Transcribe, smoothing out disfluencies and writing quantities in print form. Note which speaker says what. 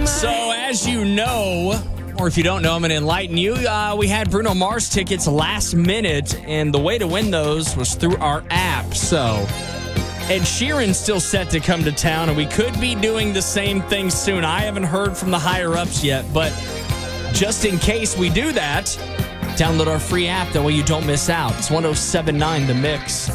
Speaker 1: So, as you know, or if you don't know, I'm going to enlighten you. We had Bruno Mars tickets last minute, and the way to win those was through our app. So, Ed Sheeran's still set to come to town, and we could be doing the same thing soon. I haven't heard from the higher-ups yet, but just in case we do that, download our free app. That way you don't miss out. It's 107.9 The Mix.